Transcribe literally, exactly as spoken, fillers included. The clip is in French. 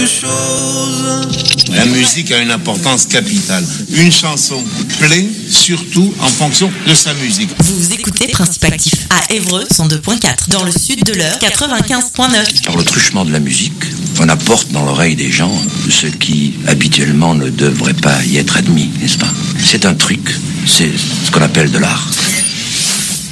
chose. La musique a une importance capitale. Une chanson plaît surtout en fonction de sa musique. Vous écoutez Principe Actif à Évreux cent deux virgule quatre, dans le sud de l'Eure quatre-vingt-quinze virgule neuf. Par le truchement de la musique, on apporte dans l'oreille des gens ce qui habituellement ne devrait pas y être admis, n'est-ce pas? C'est un truc, c'est ce qu'on appelle de l'art.